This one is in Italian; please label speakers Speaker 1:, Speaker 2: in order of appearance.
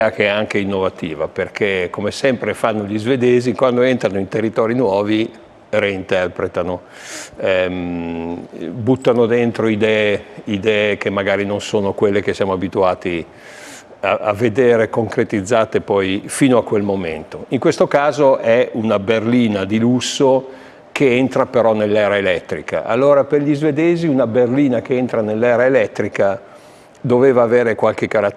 Speaker 1: che è anche innovativa, perché come sempre fanno gli svedesi, quando entrano in territori nuovi reinterpretano, buttano dentro idee che magari non sono quelle che siamo abituati a vedere concretizzate poi fino a quel momento. In questo caso è una berlina di lusso che entra però nell'era elettrica. Allora per gli svedesi una berlina che entra nell'era elettrica doveva avere qualche caratteristica